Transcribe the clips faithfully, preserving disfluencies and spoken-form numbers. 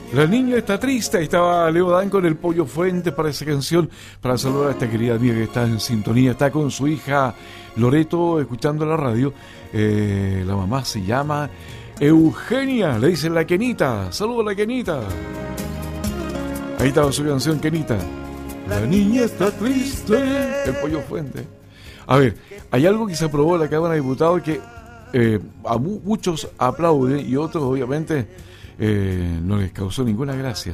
La niña está triste. Ahí estaba Leo Dan con el Pollo Fuente para esa canción, para saludar a esta querida amiga que está en sintonía. Está con su hija Loreto escuchando la radio. Eh, la mamá se llama Eugenia, le dicen la Kenita. Saludos a la Kenita. Ahí estaba su canción, Kenita. La niña está triste. El Pollo Fuente. A ver, hay algo que se aprobó en la Cámara de Diputados que eh, a mu- muchos aplauden y otros obviamente eh, no les causó ninguna gracia.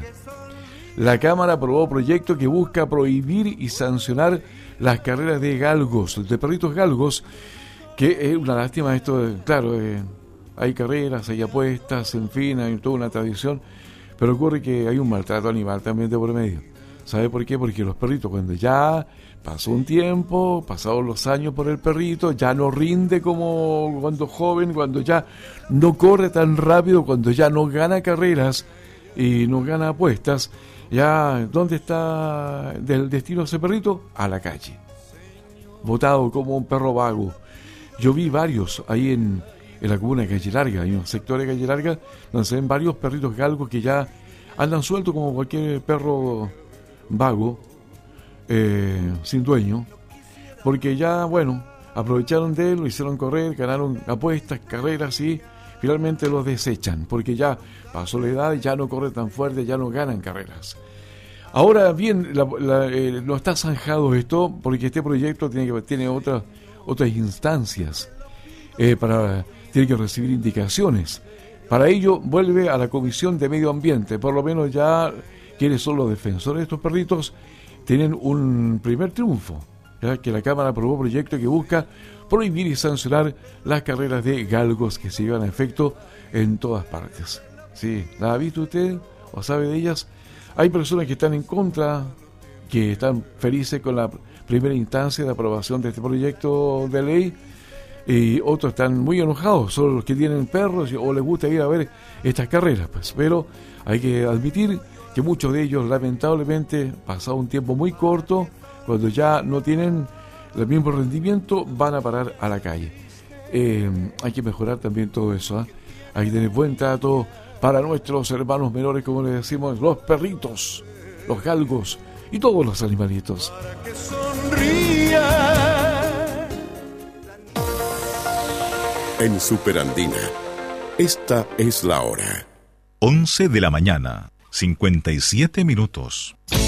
La Cámara aprobó proyecto que busca prohibir y sancionar las carreras de galgos, de perritos galgos, que es una lástima esto, de, claro, eh, hay carreras, hay apuestas, en fin, hay toda una tradición, pero ocurre que hay un maltrato animal también de por medio. ¿Sabe por qué? Porque los perritos, cuando ya pasó un tiempo, pasados los años por el perrito, ya no rinde como cuando joven, cuando ya no corre tan rápido, cuando ya no gana carreras y no gana apuestas, ya, ¿dónde está del destino ese perrito? A la calle. Botado como un perro vago. Yo vi varios ahí en, en la comuna de Calle Larga, hay un sector de Calle Larga donde se ven varios perritos galgos que ya andan sueltos como cualquier perro vago, eh, sin dueño, porque ya, bueno, aprovecharon de él, lo hicieron correr, ganaron apuestas, carreras y finalmente los desechan, porque ya pasó la edad, ya no corre tan fuerte, ya no ganan carreras. Ahora bien, la, la, eh, no está zanjado esto, porque este proyecto tiene, que, tiene otra, otras instancias, eh, para, tiene que recibir indicaciones. Para ello vuelve a la Comisión de Medio Ambiente, por lo menos ya quienes son los defensores de estos perritos tienen un primer triunfo, ¿ya? Que la Cámara aprobó un proyecto que busca prohibir y sancionar las carreras de galgos que se llevan a efecto en todas partes. ¿Sí? ¿La ha visto usted o sabe de ellas? Hay personas que están en contra, que están felices con la primera instancia de aprobación de este proyecto de ley, y otros están muy enojados, son los que tienen perros o les gusta ir a ver estas carreras, pues. Pero hay que admitir que muchos de ellos, lamentablemente, pasado un tiempo muy corto, cuando ya no tienen el mismo rendimiento, van a parar a la calle. Eh, hay que mejorar también todo eso, ¿eh? Hay que tener buen trato para nuestros hermanos menores, como les decimos, los perritos, los galgos y todos los animalitos. Para que sonría. En Superandina, esta es la hora. once de la mañana, cincuenta y siete minutos.